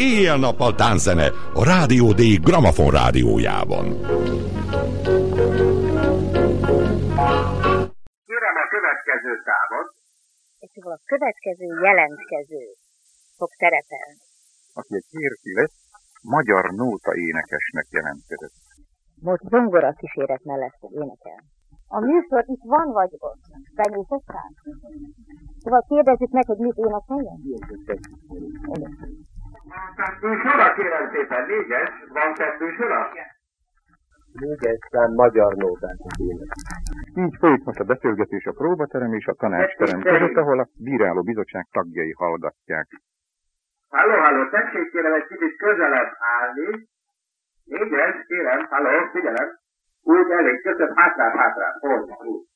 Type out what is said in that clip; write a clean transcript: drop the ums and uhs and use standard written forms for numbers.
éjjel-nappal tánczene a Rádió D Gramafon rádiójában. Kérem a következő számot. És a következő jelentkező fog szerepelni. Aki egy férfi lesz, magyar nóta énekesnek jelentkezett. Most zongora kíséret mellett fog énekelni. A műsor itt van vagy ott? Benyújtott rá? Szóval kérdezzük meg, hogy mit énekeljen? Kettősora, kérem szépen, 4-es, van kettősora? 4-es szám magyar nótákat énekel. Így folyik most a beszélgetés a próbaterem és a tanácsterem között, ahol a bíráló bizottság tagjai hallgatják. Halló, tessék kérem egy kicsit közelebb állni. 4-es, kérem, halló, figyelem. Úgy elég, köszönöm, hátrát, úgy.